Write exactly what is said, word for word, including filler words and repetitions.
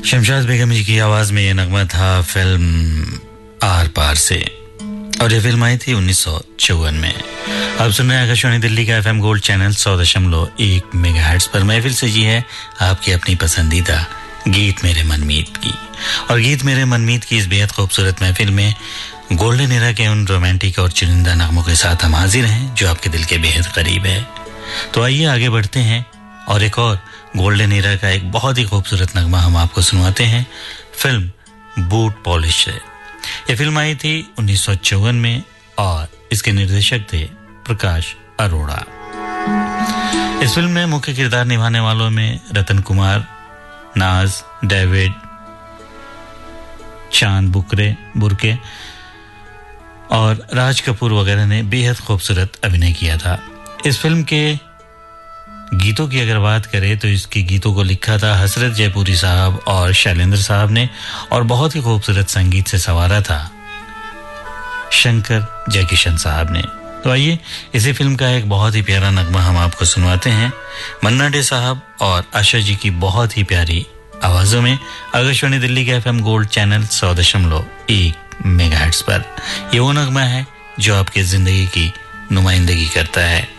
शमशाद बेगम जी की आवाज में ये नगमा था फिल्म आर पार से, और ये फिल्म आई थी उन्नीस सौ चौवन में। अब सुन रहे हैं आकाशवाणी दिल्ली का एफएम गोल्ड चैनल सौ दशमलव एक मेगाहर्ट्ज पर। महफिल से जी है आपकी अपनी पसंदीदा गीत मेरे मनमीत की, और गीत मेरे मनमीत की इस बेहद खूबसूरत महफिल में गोल्डन एरा के उन रोमांटिक और चुनिंदा नगमों के साथ हम हाजिर हैं जो आपके दिल के बेहद करीब है। तो आइए आगे बढ़ते हैं और एक और गोल्डन एरा का एक बहुत ही खूबसूरत नगमा हम आपको सुनवाते हैं फिल्म बूट पॉलिश से। यह फिल्म आई थी उन्नीस सौ चौवन में और इसके निर्देशक थे प्रकाश अरोड़ा। इस फिल्म में मुख्य किरदार निभाने वालों में रतन कुमार, नाज, डेविड, चांद बुकरे बुरके और राज कपूर वगैरह ने बेहद खूबसूरत अभिनय किया था। इस फिल्म के गीतों की अगर बात करें तो इसके गीतों को लिखा था हसरत जयपुरी साहब और शैलेंद्र साहब ने, और बहुत ही खूबसूरत संगीत से संवारा था शंकर जयकिशन साहब ने। तो आइए इसी फिल्म का एक बहुत ही प्यारा नगमा हम आपको सुनवाते हैं मन्ना डे साहब और आशा जी की बहुत ही प्यारी आवाजों में आकाशवाणी दिल्ली के एफएम गोल्ड चैनल सौ दशमलव एक मेगाहर्ट्ज पर। ये वो नगमा है जो आपकी जिंदगी की नुमाइंदगी करता है।